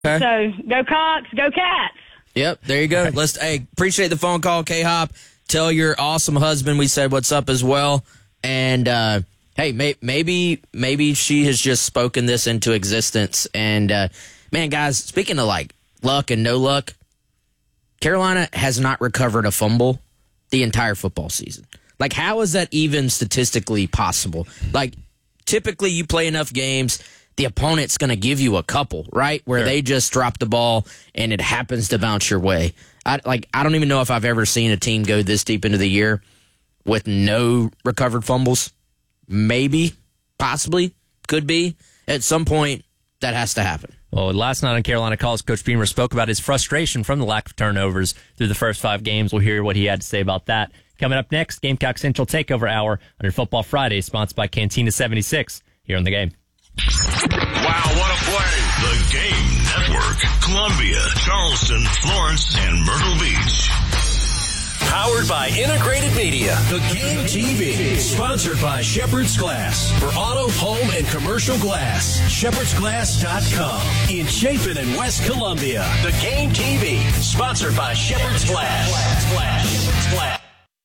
Okay. So go Cox, go Cats. Yep, there you go. Appreciate the phone call, K-Hop. Tell your awesome husband we said what's up as well. And hey, maybe she has just spoken this into existence. And man, guys, speaking of like luck and no luck, Carolina has not recovered a fumble the entire football season. Like, how is that even statistically possible? Like, typically you play enough games, the opponent's going to give you a couple, right? Where they just drop the ball and it happens to bounce your way. I don't even know if I've ever seen a team go this deep into the year with no recovered fumbles. Maybe, possibly, could be. At some point, that has to happen. Well, last night on Carolina Calls, Coach Beamer spoke about his frustration from the lack of turnovers through the first 5 games. We'll hear what he had to say about that. Coming up next, Gamecock Central Takeover Hour under Football Friday, sponsored by Cantina 76, here on The Game. Wow, what a play! The Game Network, Columbia, Charleston, Florence, and Myrtle Beach. Powered by Integrated Media. The Game TV. Sponsored by Shepherd's Glass. For auto, home, and commercial glass. ShepherdsGlass.com. In Chapin and West Columbia. The Game TV. Sponsored by Shepherd's Glass. Shepherd's Glass.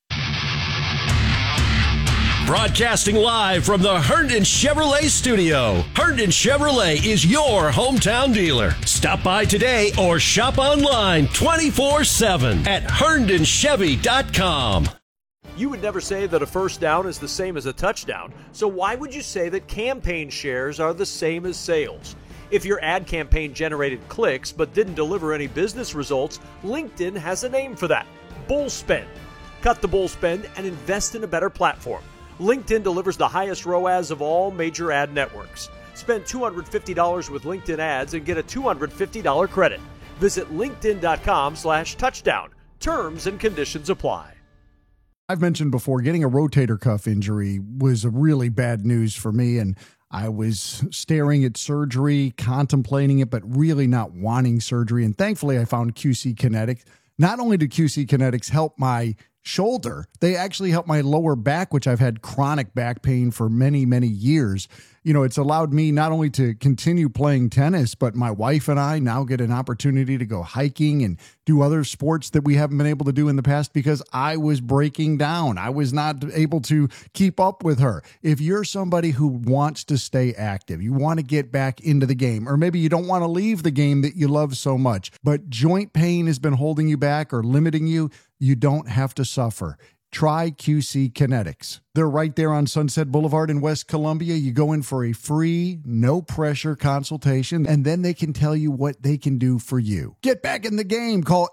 Broadcasting live from the Herndon Chevrolet studio. Herndon Chevrolet is your hometown dealer. Stop by today or shop online 24/7 at HerndonChevy.com. You would never say that a first down is the same as a touchdown, so why would you say that campaign shares are the same as sales? If your ad campaign generated clicks but didn't deliver any business results, LinkedIn has a name for that: bull spend. Cut the bull spend and invest in a better platform. LinkedIn delivers the highest ROAS of all major ad networks. Spend $250 with LinkedIn ads and get a $250 credit. Visit linkedin.com/touchdown. Terms and conditions apply. I've mentioned before, getting a rotator cuff injury was a really bad news for me, and I was staring at surgery, contemplating it, but really not wanting surgery. And thankfully, I found QC Kinetics. Not only did QC Kinetics help my shoulder, they actually help my lower back, which I've had chronic back pain for many, many years. You know, it's allowed me not only to continue playing tennis, but my wife and I now get an opportunity to go hiking and do other sports that we haven't been able to do in the past because I was breaking down. I was not able to keep up with her. If you're somebody who wants to stay active, you want to get back into the game, or maybe you don't want to leave the game that you love so much, but joint pain has been holding you back or limiting you, you don't have to suffer. Try QC Kinetics. They're right there on Sunset Boulevard in West Columbia. You go in for a free, no-pressure consultation, and then they can tell you what they can do for you. Get back in the game. Call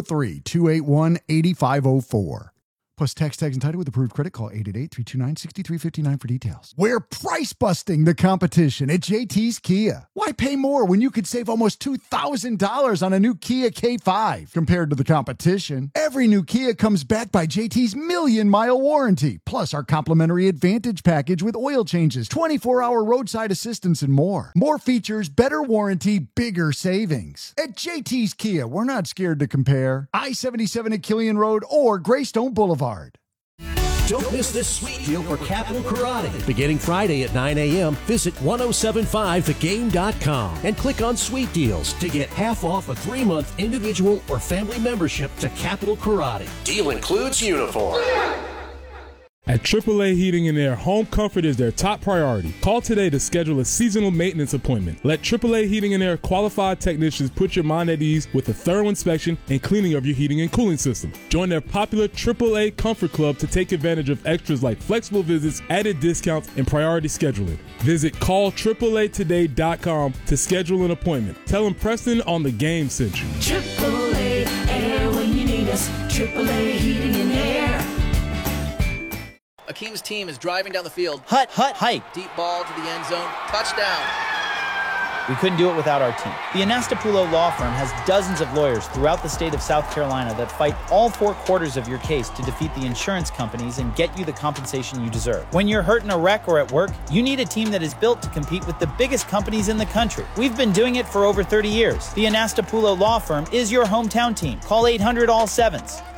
803-281-8504. Plus text tags and title with approved credit. Call 888-329-6359 for details. We're price busting the competition at JT's Kia. Why pay more when you could save almost $2,000 on a new Kia K5 compared to the competition? Every new Kia comes backed by JT's million-mile warranty, plus our complimentary Advantage package with oil changes, 24-hour roadside assistance, and more. More features, better warranty, bigger savings. At JT's Kia, we're not scared to compare. I-77 at Killian Road or Greystone Boulevard. Don't miss this sweet deal for Capital Karate. Beginning Friday at 9 a.m., visit 1075thegame.com and click on Sweet Deals to get half off a 3-month individual or family membership to Capital Karate. Deal includes uniform. At AAA Heating and Air, home comfort is their top priority. Call today to schedule a seasonal maintenance appointment. Let AAA Heating and Air qualified technicians put your mind at ease with a thorough inspection and cleaning of your heating and cooling system. Join their popular AAA Comfort Club to take advantage of extras like flexible visits, added discounts, and priority scheduling. Visit callAAAtoday.com to schedule an appointment. Tell them Preston on the Game sent you. AAA Air when you need us. AAA Heating and Air. Akeem's team is driving down the field. Hut, hike. Deep ball to the end zone. Touchdown. We couldn't do it without our team. The Anastapulo Law Firm has dozens of lawyers throughout the state of South Carolina that fight all 4 quarters of your case to defeat the insurance companies and get you the compensation you deserve. When you're hurt in a wreck or at work, you need a team that is built to compete with the biggest companies in the country. We've been doing it for over 30 years. The Anastapulo Law Firm is your hometown team. Call 800-ALL-7s.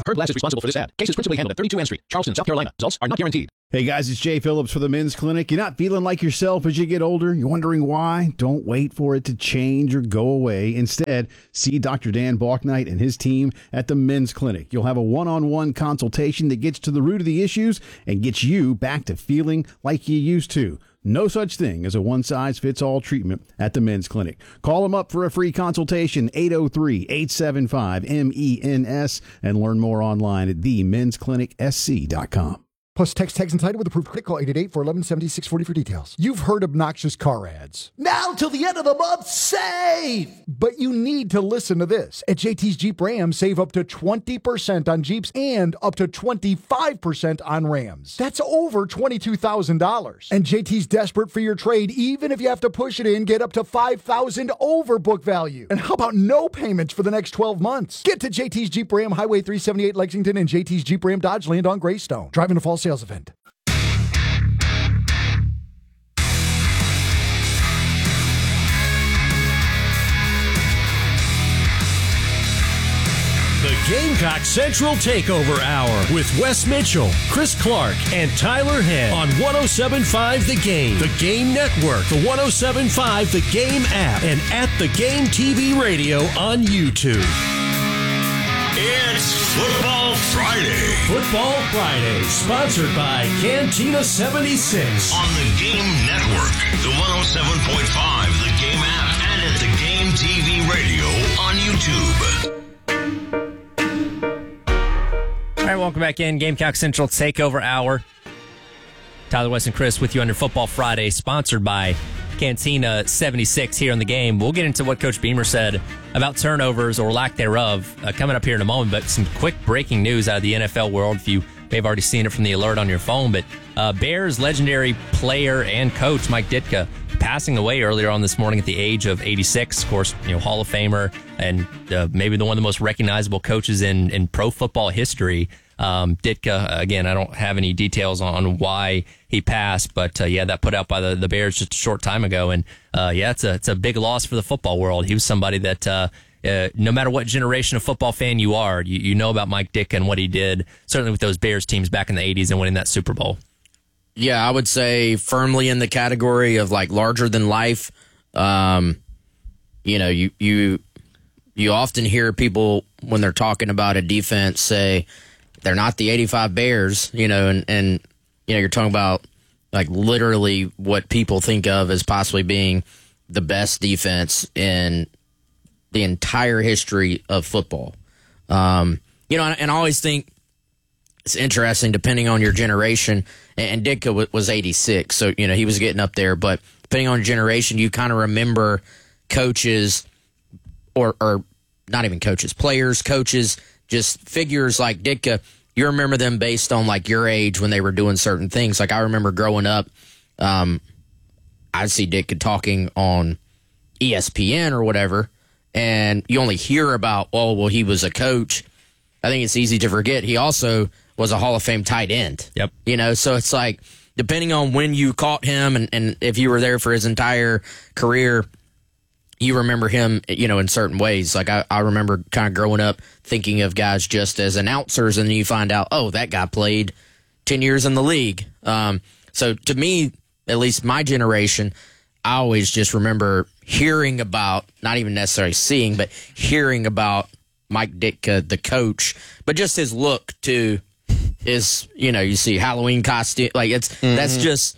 Heard Glass is responsible for this ad. Case is principally handled at 32 Ann Street, Charleston, South Carolina. Results are not guaranteed. Hey guys, it's Jay Phillips for the Men's Clinic. You're not feeling like yourself as you get older? You're wondering why? Don't wait for it to change or go away. Instead, see Dr. Dan Balknight and his team at the Men's Clinic. You'll have a one-on-one consultation that gets to the root of the issues and gets you back to feeling like you used to. No such thing as a one-size-fits-all treatment at the Men's Clinic. Call them up for a free consultation, 803-875-MENS, and learn more online at themensclinicsc.com. Plus, text tags and title with approved credit. Call 888-411-7640 for details. You've heard obnoxious car ads. Now till the end of the month, save! But you need to listen to this. At JT's Jeep Ram, save up to 20% on Jeeps and up to 25% on Rams. That's over $22,000. And JT's desperate for your trade. Even if you have to push it in, get up to $5,000 over book value. And how about no payments for the next 12 months? Get to JT's Jeep Ram, Highway 378 Lexington, and JT's Jeep Ram Dodge Land on Greystone. Driving to fall sales event. The Gamecock Central Takeover Hour with Wes Mitchell, Chris Clark, and Tyler Head on 107.5 The Game, The Game Network, the 107.5 The Game app, and at The Game TV Radio on YouTube. It's Football Friday. Football Friday, sponsored by Cantina 76 on the Game Network, the 107.5 The Game app, and at The Game TV Radio on YouTube. All right, welcome back in. Gamecock Central Takeover Hour. Tyler, West, and Chris with you under Football Friday, sponsored by Cantina 76 here on The Game. We'll get into what Coach Beamer said about turnovers or lack thereof coming up here in a moment, but some quick breaking news out of the NFL world. If you may have already seen it from the alert on your phone, but Bears legendary player and coach Mike Ditka passing away earlier on this morning at the age of 86. Of course, Hall of Famer and maybe one of the most recognizable coaches in pro football history. Ditka, again, I don't have any details on why he passed, but that put out by the Bears just a short time ago. And it's a big loss for the football world. He was somebody that no matter what generation of football fan you are, you know about Mike Ditka and what he did, certainly with those Bears teams back in the 80s and winning that Super Bowl. Yeah, I would say firmly in the category of like larger than life. You often hear people when they're talking about a defense say they're not the 85 Bears, and you're talking about like literally what people think of as possibly being the best defense in the entire history of football. And I always think it's interesting depending on your generation. And Ditka was 86, so he was getting up there. But depending on your generation, you kind of remember coaches, or not even coaches, players, coaches, just figures like Ditka. You remember them based on like your age when they were doing certain things. Like I remember growing up, I'd see Ditka talking on ESPN or whatever, and you only hear about, he was a coach. I think it's easy to forget he also was a Hall of Fame tight end. Yep. So it's like, depending on when you caught him and if you were there for his entire career, you remember him, in certain ways. Like I remember kind of growing up thinking of guys just as announcers, and then you find out, that guy played 10 years in the league. So to me, at least my generation, I always just remember hearing about, not even necessarily seeing, but hearing about Mike Ditka, the coach, but just his look too. Is you see Halloween costume, like that's just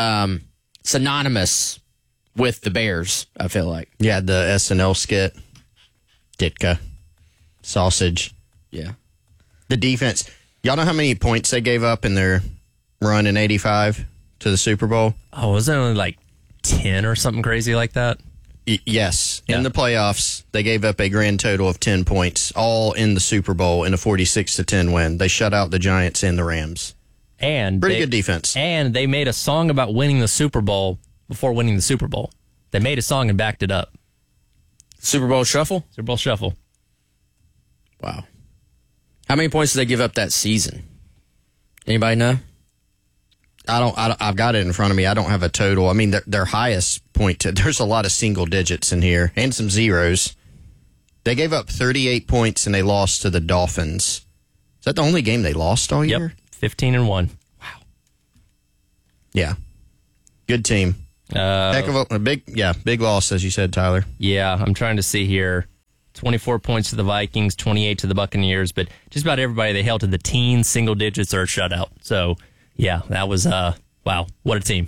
synonymous with the Bears. I feel like the SNL skit, Ditka, sausage, the defense. Y'all know how many points they gave up in their run in '85 to the Super Bowl? Oh, was it only like 10 or something crazy like that? Yes. In the playoffs, they gave up a grand total of 10 points, all in the Super Bowl in a 46-10 win. They shut out the Giants and the Rams. And pretty good defense. And they made a song about winning the Super Bowl before winning the Super Bowl. They made a song and backed it up. Super Bowl Shuffle? Super Bowl Shuffle. Wow. How many points did they give up that season? Anybody know? I've got it in front of me. I don't have a total. I mean, their highest point, there's a lot of single digits in here and some zeros. They gave up 38 points and they lost to the Dolphins Is that the only game they lost all year? 15-1. Wow. Yeah. Good team. Heck of a big loss, as you said, Tyler. Yeah, I'm trying to see here. 24 points to the Vikings, 28 to the Buccaneers, but just about everybody they held to the teens, single digits, or a shutout. So, yeah, that was, wow, what a team.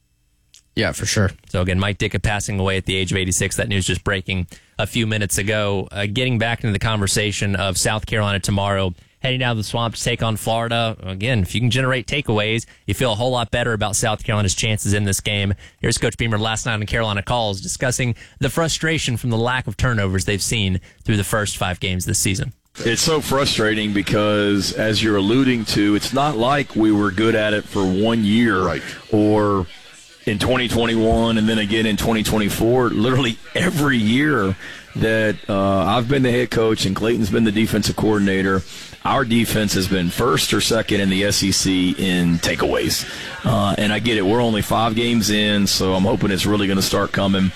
Yeah, for sure. So, again, Mike Ditka passing away at the age of 86. That news just breaking a few minutes ago. Getting back into the conversation of South Carolina tomorrow, heading down to the Swamp to take on Florida. Again, if you can generate takeaways, you feel a whole lot better about South Carolina's chances in this game. Here's Coach Beamer last night on Carolina Calls discussing the frustration from the lack of turnovers they've seen through the first 5 games this season. It's so frustrating because, as you're alluding to, it's not like we were good at it for 1 year or in 2021 and then again in 2024. Literally every year that I've been the head coach and Clayton's been the defensive coordinator, our defense has been first or second in the SEC in takeaways. And I get it. We're only 5 games in, so I'm hoping it's really going to start coming.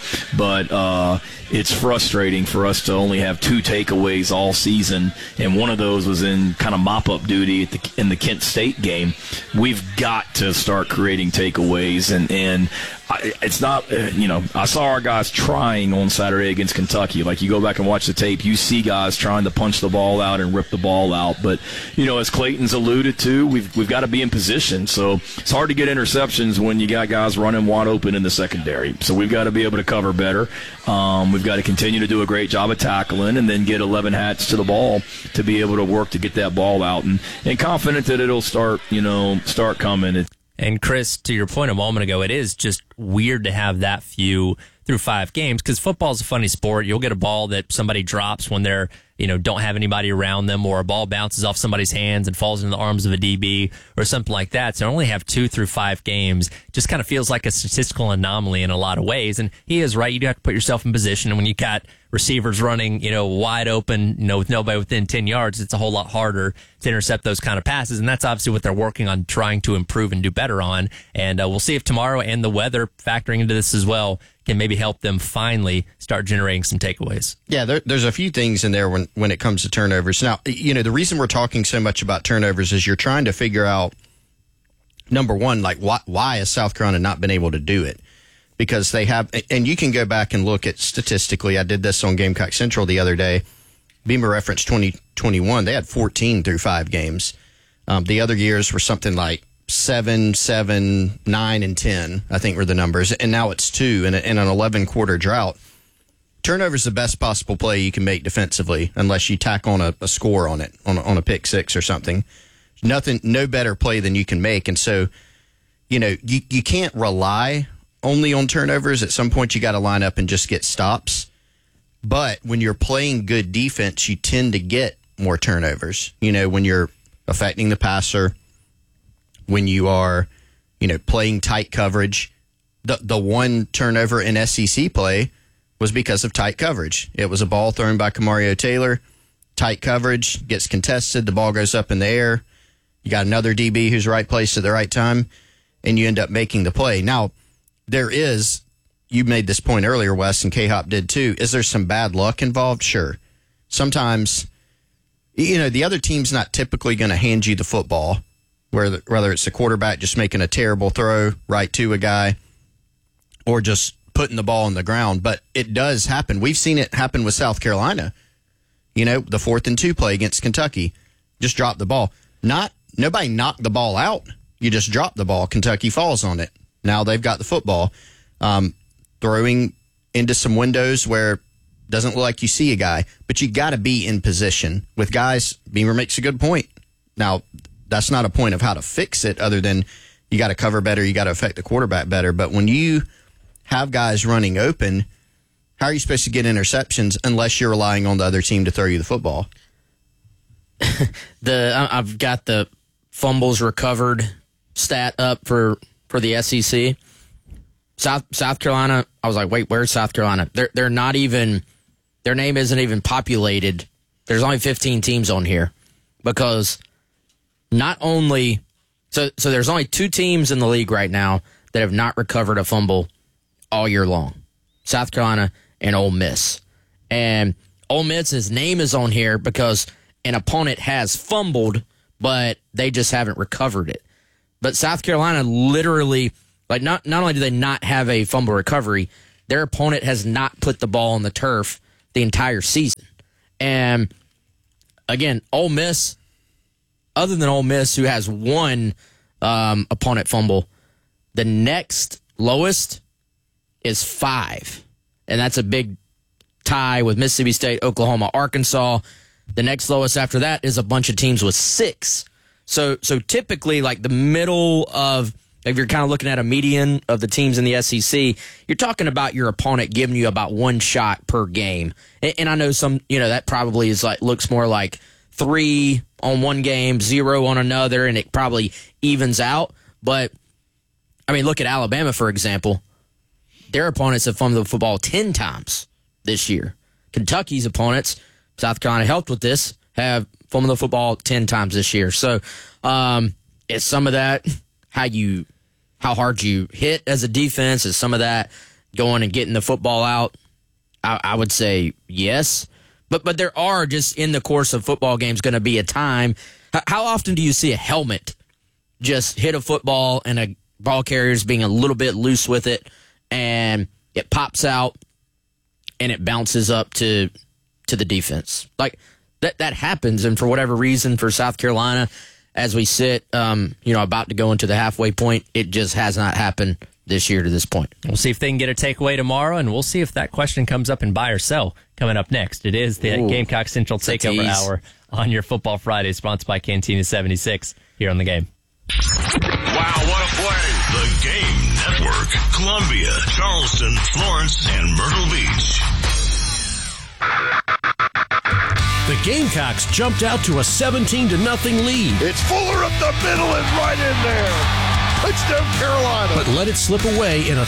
But it's frustrating for us to only have 2 takeaways all season, and one of those was in kind of mop-up duty in the Kent State game. We've got to start creating takeaways, and it's not, I saw our guys trying on Saturday against Kentucky. Like, you go back and watch the tape, you see guys trying to punch the ball out and rip the ball out. But, as Clayton's alluded to, we've got to be in position. So it's hard to get interceptions when you got guys running wide open in the secondary. So we've got to be able to cover better. We've got to continue to do a great job of tackling and then get 11 hats to the ball to be able to work to get that ball out. And confident that it'll start coming. And Chris, to your point a moment ago, it is just weird to have that few through 5 games because football is a funny sport. You'll get a ball that somebody drops when they're, don't have anybody around them, or a ball bounces off somebody's hands and falls into the arms of a DB or something like that. So to only have 2 through 5 games just kind of feels like a statistical anomaly in a lot of ways. And he is right. You do have to put yourself in position. And when you got receivers running, wide open, with nobody within 10 yards, it's a whole lot harder to intercept those kind of passes. And that's obviously what they're working on trying to improve and do better on. And we'll see if tomorrow and the weather factoring into this as well can maybe help them finally start generating some takeaways. Yeah, there's a few things in there when it comes to turnovers. Now, the reason we're talking so much about turnovers is you're trying to figure out, number one, like why has South Carolina not been able to do it? Because they have, and you can go back and look at statistically. I did this on Gamecock Central the other day. Beamer referenced 2021. They had 14 through 5 games. The other years were something like 7, 9, and 10, I think were the numbers. And now it's 2 in an 11-quarter drought. Turnover is the best possible play you can make defensively, unless you tack on a score on it, on a pick 6 or something. No better play than you can make. And so, you can't rely only on turnovers. At some point, you got to line up and just get stops. But when you're playing good defense, you tend to get more turnovers. When you're affecting the passer, when you are, playing tight coverage. The one turnover in SEC play was because of tight coverage. It was a ball thrown by Kamario Taylor. Tight coverage, gets contested, the ball goes up in the air. You got another DB who's right place at the right time, and you end up making the play. Now, you made this point earlier, Wes, and K-Hop did too. Is there some bad luck involved? Sure. Sometimes, the other team's not typically going to hand you the football, whether it's the quarterback just making a terrible throw right to a guy or just putting the ball on the ground. But it does happen. We've seen it happen with South Carolina. The 4th and 2 play against Kentucky. Just drop the ball. Nobody knocked the ball out. You just drop the ball. Kentucky falls on it. Now they've got the football. Throwing into some windows where it doesn't look like you see a guy. But you got to be in position. With guys, Beamer makes a good point. Now, that's not a point of how to fix it other than you got to cover better, you got to affect the quarterback better. But when you have guys running open, how are you supposed to get interceptions unless you're relying on the other team to throw you the football? I've got the fumbles recovered stat up for the SEC. South Carolina, I was like, wait, where's South Carolina? They're not even, their name isn't even populated. There's only 15 teams on here because not only, so there's only 2 teams in the league right now that have not recovered a fumble all year long. South Carolina and Ole Miss. And Ole Miss's name is on here because an opponent has fumbled, but they just haven't recovered it. But South Carolina literally, like, not only do they not have a fumble recovery, their opponent has not put the ball on the turf the entire season. And again, Ole Miss, other than Ole Miss, who has one opponent fumble, the next lowest is 5. And that's a big tie with Mississippi State, Oklahoma, Arkansas. The next lowest after that is a bunch of teams with 6. So typically, like, the middle of, if you're kind of looking at a median of the teams in the SEC, you're talking about your opponent giving you about 1 shot per game. And I know some, that probably is like, looks more like 3 on one game, 0 on another, and it probably evens out. But, I mean, look at Alabama, for example. Their opponents have fumbled the football 10 times this year. Kentucky's opponents, South Carolina helped with this, have fumbled the football 10 times this year. So is some of that how hard you hit as a defense? Is some of that going and getting the football out? I would say yes. But there are just in the course of football games going to be a time. How often do you see a helmet just hit a football and a ball carrier's being a little bit loose with it and it pops out and it bounces up to the defense? Like that happens, and for whatever reason for South Carolina, as we sit about to go into the halfway point, it just has not happened this year to this point. We'll see if they can get a takeaway tomorrow, and we'll see if that question comes up in buy or sell coming up next. It is the Gamecock Central Takeover Hour on your Football Friday, sponsored by Cantina 76 here on The Game. Wow, what a play. The Game Network, Columbia, Charleston, Florence, and Myrtle Beach. The Gamecocks jumped out to a 17-0 lead. It's Fuller up the middle and right in there. Touchdown, Carolina. But let it slip away in a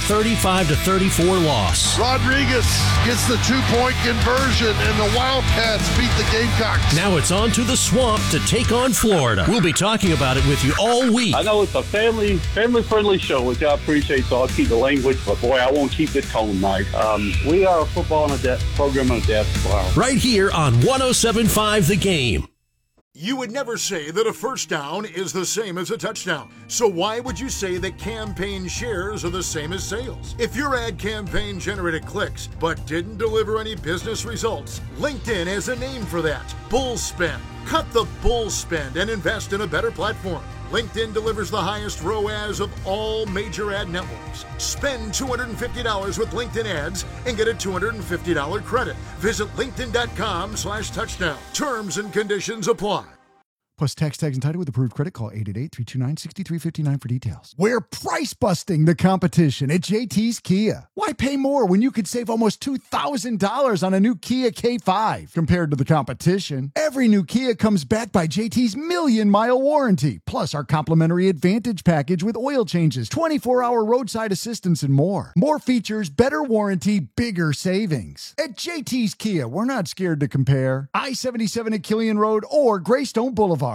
35-34 loss. Rodriguez gets the 2-point conversion, and the Wildcats beat the Gamecocks. Now it's on to the Swamp to take on Florida. We'll be talking about it with you all week. I know it's a family-friendly show, which I appreciate, so I'll keep the language, but boy, I won't keep the tone nice. We are a football and a program on depth. Wow. Right here on 107.5 The Game. You would never say that a first down is the same as a touchdown. So why would you say that campaign shares are the same as sales? If your ad campaign generated clicks but didn't deliver any business results, LinkedIn has a name for that: bull spend. Cut the bull spend and invest in a better platform. LinkedIn delivers the highest ROAS of all major ad networks. Spend $250 with LinkedIn ads and get a $250 credit. Visit linkedin.com/touchdown. Terms and conditions apply. Plus tax tags entitled with approved credit. Call 888-329-6359 for details. We're price busting the competition at JT's Kia. Why pay more when you could save almost $2,000 on a new Kia K5 compared to the competition? Every new Kia comes backed by JT's 1,000,000-mile warranty, plus our complimentary Advantage package with oil changes, 24-hour roadside assistance, and more. More features, better warranty, bigger savings. At JT's Kia, we're not scared to compare. I-77 at Killian Road or Greystone Boulevard.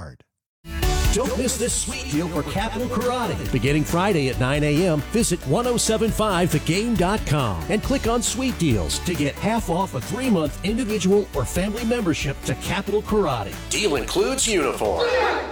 Don't miss this sweet deal for Capital Karate. Beginning Friday at 9 a.m., visit 1075thegame.com and click on Sweet Deals to get half off a 3-month individual or family membership to Capital Karate. Deal includes uniform.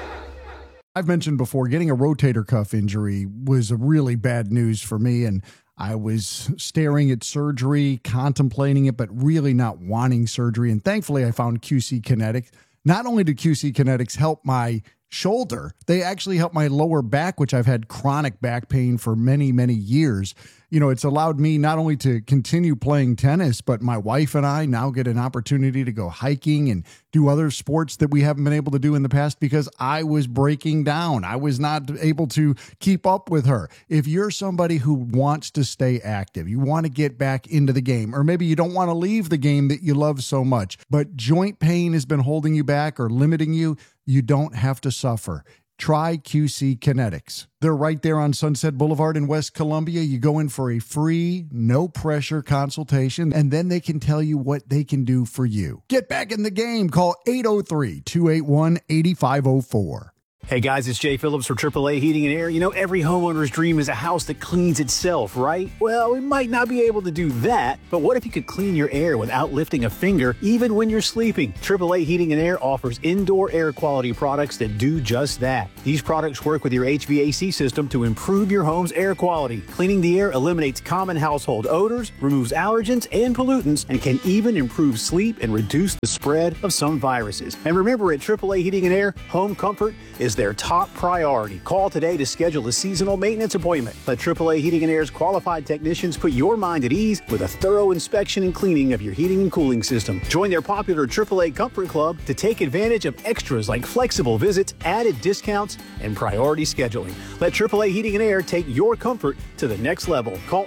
I've mentioned before, getting a rotator cuff injury was a really bad news for me, and I was staring at surgery, contemplating it, but really not wanting surgery. And thankfully, I found QC Kinetics. Not only did QC Kinetics help my shoulder, they actually helped my lower back, which I've had chronic back pain for many, many years. You know, it's allowed me not only to continue playing tennis, but my wife and I now get an opportunity to go hiking and do other sports that we haven't been able to do in the past because I was breaking down. I was not able to keep up with her. If you're somebody who wants to stay active, you want to get back into the game, or maybe you don't want to leave the game that you love so much, but joint pain has been holding you back or limiting you, you don't have to suffer. Try QC Kinetics. They're right there on Sunset Boulevard in West Columbia. You go in for a free, no-pressure consultation, and then they can tell you what they can do for you. Get back in the game. Call 803-281-8504. Hey guys, it's Jay Phillips for AAA Heating and Air. You know, every homeowner's dream is a house that cleans itself, right? Well, we might not be able to do that, but what if you could clean your air without lifting a finger, even when you're sleeping? AAA Heating and Air offers indoor air quality products that do just that. These products work with your HVAC system to improve your home's air quality. Cleaning the air eliminates common household odors, removes allergens and pollutants, and can even improve sleep and reduce the spread of some viruses. And remember, at AAA Heating and Air, home comfort is their top priority. Call today to schedule a seasonal maintenance appointment. Let AAA Heating and Air's qualified technicians put your mind at ease with a thorough inspection and cleaning of your heating and cooling system. Join their popular AAA Comfort Club to take advantage of extras like flexible visits, added discounts, and priority scheduling. Let AAA Heating and Air take your comfort to the next level. Call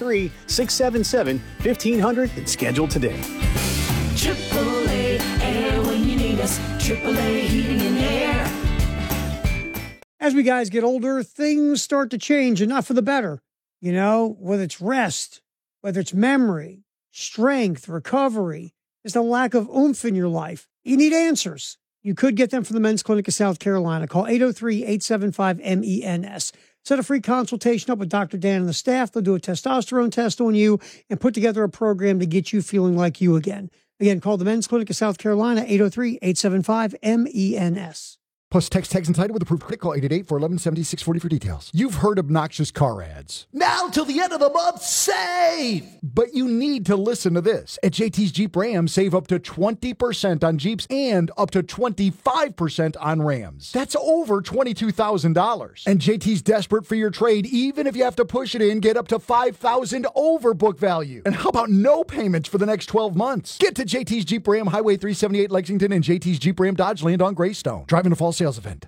803-677-1500 and schedule today. AAA Air when you need us. AAA Heating and Air. As we guys get older, things start to change, and not for the better. You know, whether it's rest, whether it's memory, strength, recovery, there's a lack of oomph in your life. You need answers. You could get them from the Men's Clinic of South Carolina. Call 803-875-MENS. Set a free consultation up with Dr. Dan and the staff. They'll do a testosterone test on you and put together a program to get you feeling like you again. Again, call the Men's Clinic of South Carolina, 803-875-MENS. Plus, text tags and title with approved credit. Call 888-411-7640 for details. You've heard obnoxious car ads. Now till the end of the month, save! But you need to listen to this. At JT's Jeep Ram, save up to 20% on Jeeps and up to 25% on Rams. That's over $22,000. And JT's desperate for your trade, even if you have to push it in, get up to $5,000 over book value. And how about no payments for the next 12 months? Get to JT's Jeep Ram, Highway 378 Lexington, and JT's Jeep Ram Dodge Land on Greystone. Driving to fall sales event.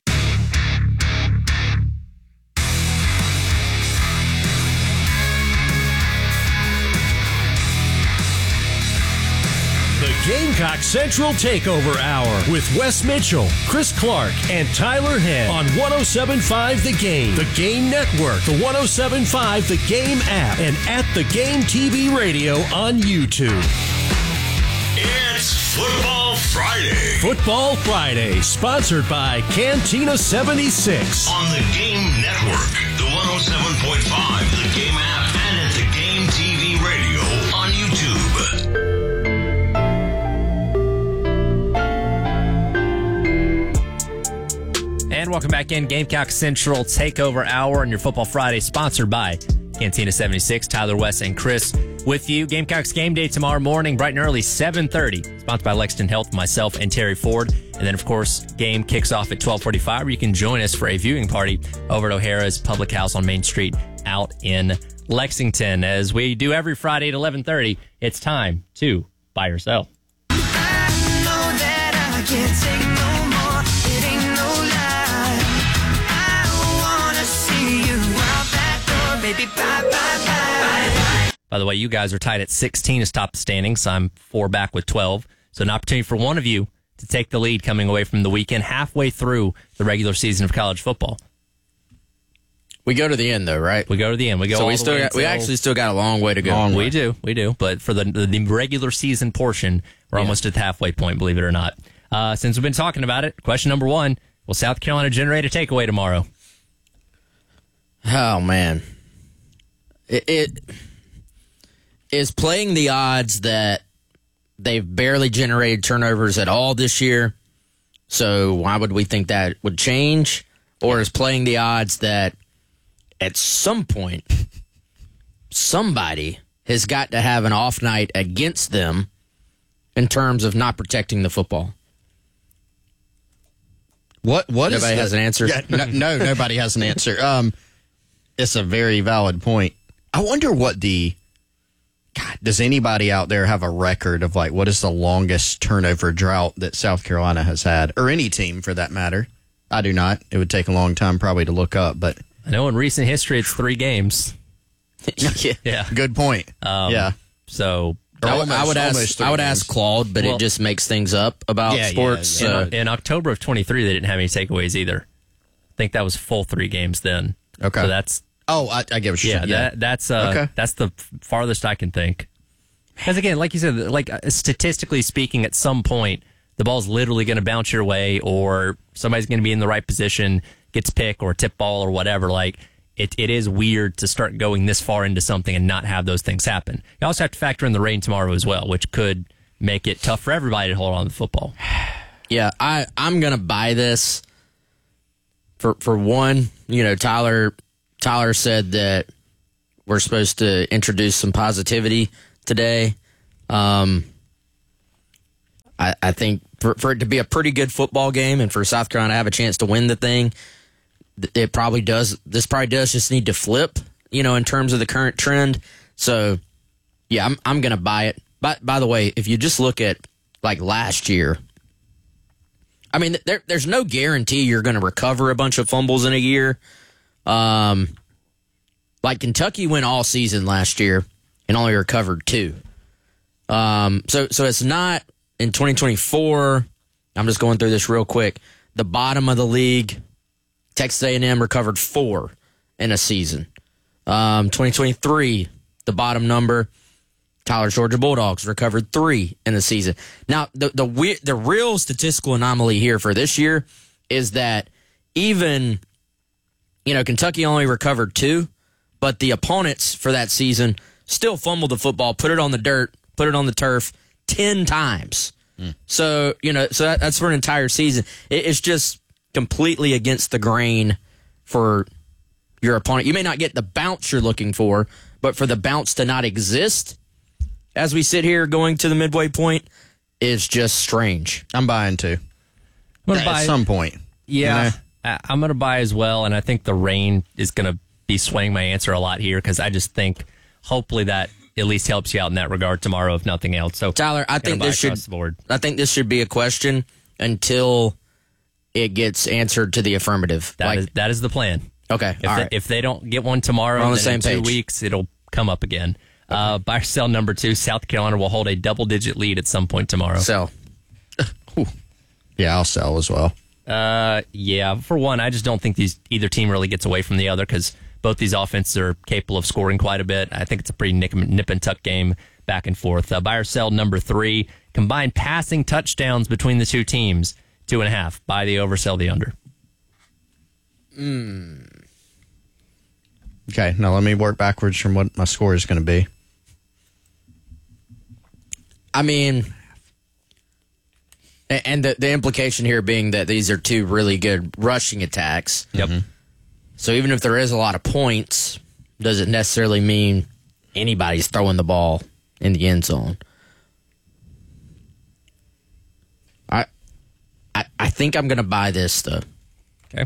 The Gamecock Central Takeover Hour with Wes Mitchell, Chris Clark, and Tyler Head on 107.5 The Game, The Game Network, the 107.5 The Game app, and at The Game TV Radio on YouTube. It's Football Friday. Football Friday, sponsored by Cantina 76. On the Game Network, the 107.5, the Game app, and at the Game TV Radio on YouTube. And welcome back in. Gamecock Central Takeover Hour on your Football Friday, sponsored by Cantina 76. Tyler, Wes, and Chris with you. Gamecocks game day tomorrow morning, bright and early, 7:30. Sponsored by Lexington Health, myself, and Terry Ford. And then, of course, game kicks off at 12:45, where you can join us for a viewing party over at O'Hara's Public House on Main Street out in Lexington. As we do every Friday at 11:30, it's time to buy or sell. I know that I can't take no more. It ain't no lie. I wanna see you out that door, baby. Bye, bye, bye, bye. By the way, you guys are tied at 16 to top the standings. I'm 4 back with 12. So an opportunity for one of you to take the lead coming away from the weekend, halfway through the regular season of college football. We go to the end, though, right? We go to the end. We go. So all we the still way got, we until- actually still got a long way to go. We do. But for the regular season portion, we're almost at the halfway point, believe it or not. Since we've been talking about it, question number one: will South Carolina generate a takeaway tomorrow? Oh man, it is playing the odds that they've barely generated turnovers at all this year. So why would we think that would change? Or is playing the odds that at some point somebody has got to have an off night against them in terms of not protecting the football? What Nobody has an answer? Yeah, no, nobody has an answer. It's a very valid point. I wonder what does anybody out there have a record of, like, what is the longest turnover drought that South Carolina has had, or any team for that matter? I do not. It would take a long time probably to look up, but I know in recent history it's 3 games. Yeah. Good point. Yeah. So I would ask Claude, but it just makes things up about sports. In October of 23, they didn't have any takeaways either. I think that was full 3 games then. Okay. So that's... Oh, I get what you're saying. Yeah, that's the farthest I can think. Because again, like you said, like statistically speaking, at some point the ball's literally going to bounce your way, or somebody's going to be in the right position, gets pick or tip ball or whatever. Like, it is weird to start going this far into something and not have those things happen. You also have to factor in the rain tomorrow as well, which could make it tough for everybody to hold on to the football. Yeah, I'm going to buy this. For one, Tyler said that we're supposed to introduce some positivity today. I think for it to be a pretty good football game and for South Carolina to have a chance to win the thing, it probably does. This probably does just need to flip, in terms of the current trend. So, yeah, I'm going to buy it. By the way, if you just look at like last year, I mean, there's no guarantee you're going to recover a bunch of fumbles in a year. Like Kentucky went all season last year and only recovered 2. So it's not in 2024. I'm just going through this real quick. The bottom of the league, Texas A&M recovered 4 in a season. 2023, the bottom number, Tyler's Georgia Bulldogs recovered 3 in the season. Now, the real statistical anomaly here for this year is that even, Kentucky only recovered 2, but the opponents for that season still fumbled the football, put it on the dirt, put it on the turf 10 times. So, that's for an entire season. It's just completely against the grain for your opponent. You may not get the bounce you're looking for, but for the bounce to not exist, as we sit here going to the midway point, is just strange. I'm buying too. At some point. Yeah, I'm going to buy as well, and I think the rain is going to be swaying my answer a lot here because I just think hopefully that at least helps you out in that regard tomorrow, if nothing else. So, Tyler, I think this should be a question until it gets answered to the affirmative. That is the plan. Okay, If they don't get one tomorrow, we're on the then same in 2 page. weeks it'll come up again. Buy or sell number 2. South Carolina will hold a double-digit lead at some point tomorrow. Sell. Yeah, I'll sell as well. Yeah, for one, I just don't think either team really gets away from the other because both these offenses are capable of scoring quite a bit. I think it's a pretty nip and tuck game back and forth. Buy or sell number 3. Combined passing touchdowns between the two teams, 2.5. Buy the over, sell the under. Okay, now let me work backwards from what my score is going to be. I mean, and the implication here being that these are 2 really good rushing attacks. Yep. So even if there is a lot of points, doesn't necessarily mean anybody's throwing the ball in the end zone. I think I'm going to buy this, though. Okay.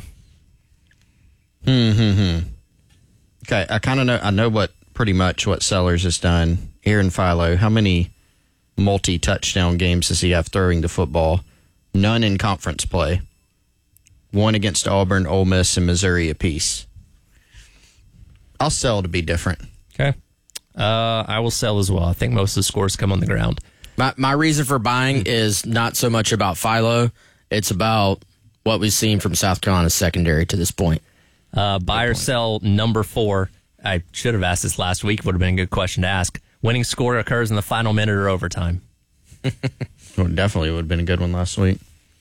Okay, I kind of know. I know pretty much what Sellers has done. Aaron Philo, how many multi-touchdown games does he have throwing the football? None in conference play. 1 against Auburn, Ole Miss, and Missouri apiece. I'll sell to be different. Okay. I will sell as well. I think most of the scores come on the ground. My reason for buying is not so much about Philo. It's about what we've seen from South Carolina's secondary to this point. Buy or sell number 4. I should have asked this last week. Would have been a good question to ask. Winning score occurs in the final minute or overtime. Well, definitely would have been a good one last week.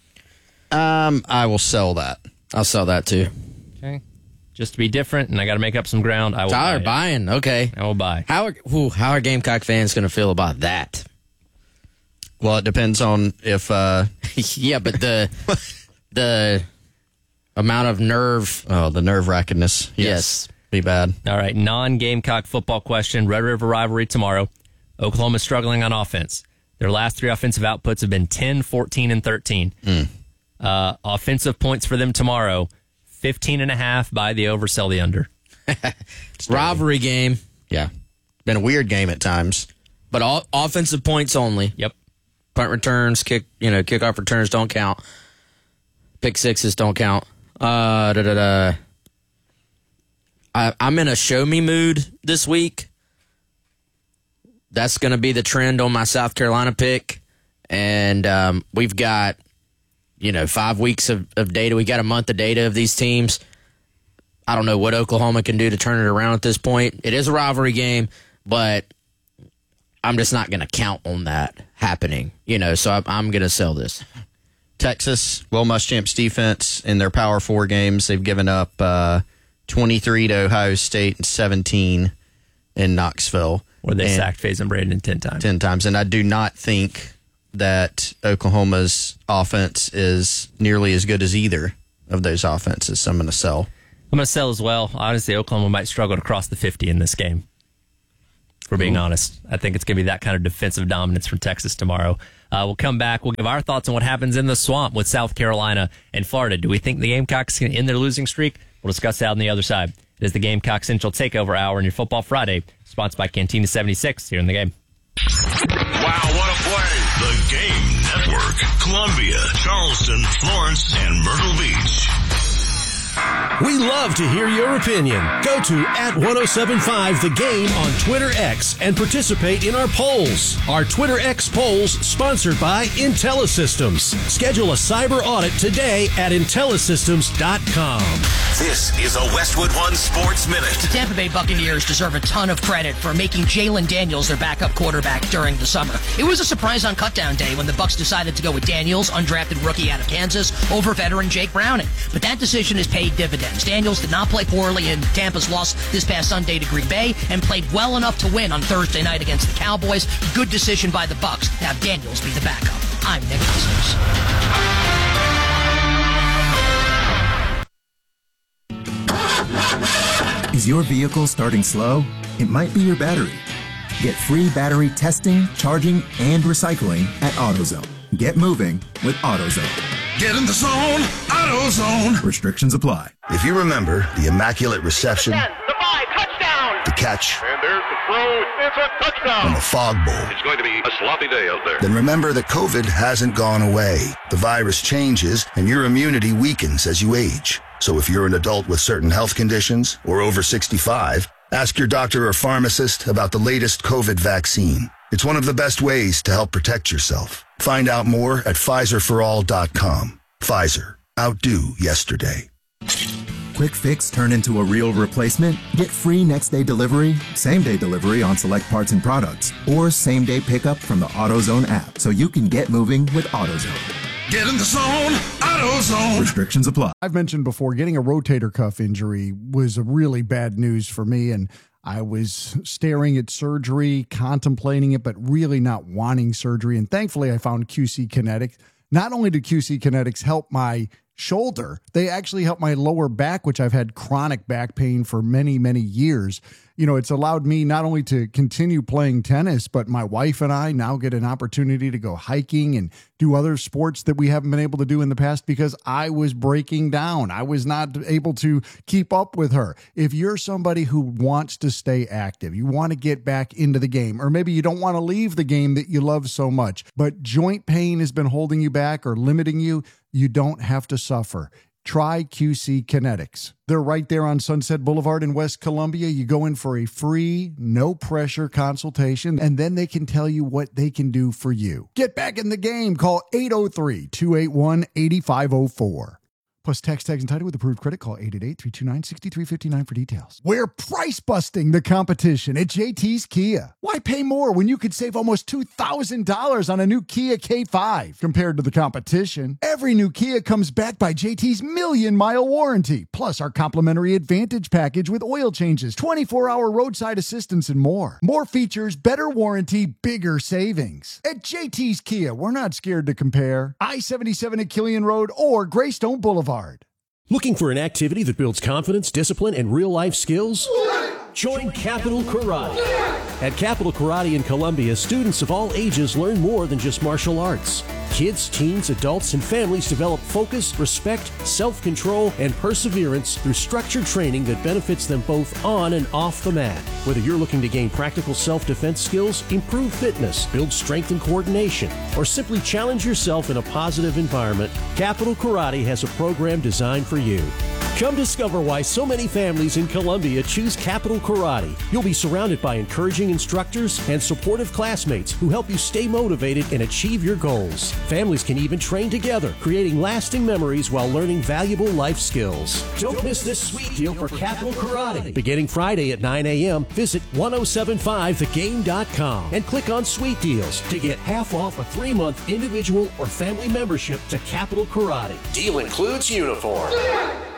I will sell that. I'll sell that too. Okay. Just to be different, and I got to make up some ground. I will Tyler, buy buying. Okay. I will buy. How are Gamecock fans going to feel about that? Well, it depends on if... yeah, but the amount of nerve... Oh, the nerve-wrackedness. Yes. Be bad. All right, non-Gamecock football question. Red River rivalry tomorrow. Oklahoma's struggling on offense. Their last 3 offensive outputs have been 10, 14, and 13. Offensive points for them tomorrow, 15.5. Buy the over, sell the under. Rivalry game. Yeah. Been a weird game at times. But all offensive points only. Yep. Punt returns, kickoff returns don't count. Pick sixes don't count. I'm in a show me mood this week. That's going to be the trend on my South Carolina pick. And we've got, 5 weeks of data. We got a month of data of these teams. I don't know what Oklahoma can do to turn it around at this point. It is a rivalry game, but I'm just not going to count on that happening, so I'm going to sell this. Texas, Will Muschamp's defense in their Power 4 games, they've given up 23 to Ohio State and 17 in Knoxville. Where they sacked Faison Brandon 10 times. 10 times. And I do not think that Oklahoma's offense is nearly as good as either of those offenses. So I'm going to sell. I'm going to sell as well. Honestly, Oklahoma might struggle to cross the 50 in this game. If we're being honest, I think it's going to be that kind of defensive dominance from Texas tomorrow. We'll come back. We'll give our thoughts on what happens in the swamp with South Carolina and Florida. Do we think the Gamecocks can end their losing streak? We'll discuss that on the other side. It is the Gamecock Central Takeover Hour in your Football Friday, sponsored by Cantina 76 here in the game. Wow, what a play! The Game Network. Columbia, Charleston, Florence, and Myrtle Beach. We love to hear your opinion. Go to @1075 The Game on Twitter X and participate in our polls. Our Twitter X polls sponsored by IntelliSystems. Schedule a cyber audit today at IntelliSystems.com. This is a Westwood One Sports Minute. The Tampa Bay Buccaneers deserve a ton of credit for making Jalen Daniels their backup quarterback during the summer. It was a surprise on cutdown day when the Bucs decided to go with Daniels, undrafted rookie out of Kansas, over veteran Jake Browning. But that decision has paid dividends. Daniels did not play poorly in Tampa's loss this past Sunday to Green Bay and played well enough to win on Thursday night against the Cowboys. Good decision by the Bucs to have Daniels be the backup. I'm Nick Cousins. Is your vehicle starting slow? It might be your battery. Get free battery testing, charging, and recycling at AutoZone. Get moving with AutoZone. Get in the zone, AutoZone. Restrictions apply. If you remember the immaculate reception, The 5, touchdown. the catch, And there's the throw. It's a touchdown. and the fog bowl, It's going to be a sloppy day out there. then remember that COVID hasn't gone away. The virus changes and your immunity weakens as you age. So if you're an adult with certain health conditions or over 65, ask your doctor or pharmacist about the latest COVID vaccine. It's one of the best ways to help protect yourself. Find out more at PfizerForAll.com. Pfizer. Outdo yesterday. Quick fix turn into a real replacement? Get free next day delivery, same day delivery on select parts and products, or same day pickup from the AutoZone app so you can get moving with AutoZone. Get in the zone, AutoZone. Restrictions apply. I've mentioned before, getting a rotator cuff injury was a really bad news for me, and I was staring at surgery, contemplating it, but really not wanting surgery. And thankfully, I found QC Kinetics. Not only did QC Kinetics help my shoulder, they actually helped my lower back, which I've had chronic back pain for many, many years. It's allowed me not only to continue playing tennis, but my wife and I now get an opportunity to go hiking and do other sports that we haven't been able to do in the past because I was breaking down. I was not able to keep up with her. If you're somebody who wants to stay active, you want to get back into the game, or maybe you don't want to leave the game that you love so much, but joint pain has been holding you back or limiting you, you don't have to suffer. Try QC Kinetics. They're right there on Sunset Boulevard in West Columbia. You go in for a free, no-pressure consultation, and then they can tell you what they can do for you. Get back in the game. Call 803-281-8504. Plus text tags and title with approved credit. Call 888-329-6359 for details. We're price busting the competition at JT's Kia. Why pay more when you could save almost $2,000 on a new Kia K5 compared to the competition? Every new Kia comes backed by JT's million-mile warranty, plus our complimentary Advantage package with oil changes, 24-hour roadside assistance, and more. More features, better warranty, bigger savings. At JT's Kia, we're not scared to compare. I-77 at Killian Road or Greystone Boulevard. Looking for an activity that builds confidence, discipline, and real-life skills? Join Capital Karate. At Capital Karate in Columbia, students of all ages learn more than just martial arts. Kids, teens, adults, and families develop focus, respect, self-control, and perseverance through structured training that benefits them both on and off the mat. Whether you're looking to gain practical self-defense skills, improve fitness, build strength and coordination, or simply challenge yourself in a positive environment, Capital Karate has a program designed for you. Come discover why so many families in Columbia choose Capital Karate. You'll be surrounded by encouraging instructors and supportive classmates who help you stay motivated and achieve your goals. Families can even train together, creating lasting memories while learning valuable life skills. Don't miss this sweet deal for Capital Karate. Beginning Friday at 9 a.m., visit 1075thegame.com and click on Sweet Deals to get half off a 3-month individual or family membership to Capital Karate. Deal includes uniform.